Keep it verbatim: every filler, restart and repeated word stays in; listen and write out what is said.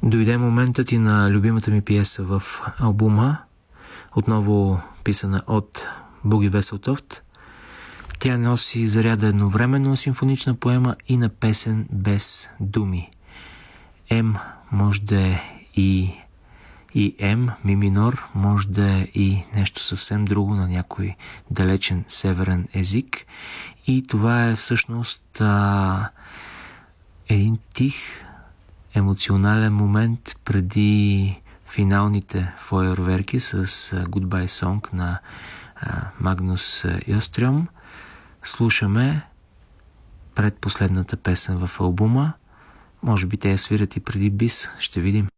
Дойде моментът и на любимата ми пиеса в албума, отново писана от Буги Веселтофт. Тя носи заряда едновременно на симфонична поема и на песен без думи. М може да е и, и М, ми минор, може да е и нещо съвсем друго на някой далечен северен език. И това е всъщност а, един тих, емоционален момент преди финалните фойерверки с Goodbye Song на а, Магнус Илстрём. Слушаме предпоследната песен в албума. Може би те я свирят и преди бис. Ще видим.